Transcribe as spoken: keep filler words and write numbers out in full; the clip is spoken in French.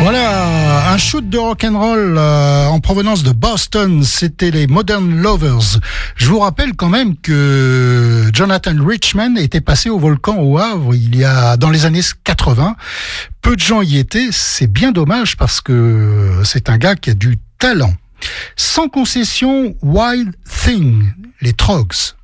Voilà, un shoot de rock'n'roll euh, en provenance de Boston, c'était les Modern Lovers. Je vous rappelle quand même que Jonathan Richman était passé au Volcan au Havre il y a dans les années quatre-vingts. Peu de gens y étaient, c'est bien dommage parce que c'est un gars qui a du talent. Sans concession, Wild Thing, les Trogs.